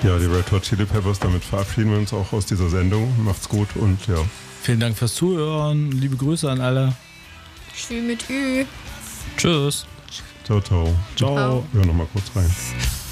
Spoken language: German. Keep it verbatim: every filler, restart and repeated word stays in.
Ja, die Red Hot Chili Peppers, damit verabschieden wir uns auch aus dieser Sendung. Macht's gut und ja. Vielen Dank fürs Zuhören. Liebe Grüße an alle. Tschüss mit Ü. Tschüss. Ciao, ciao. Ciao. Hör noch mal kurz rein.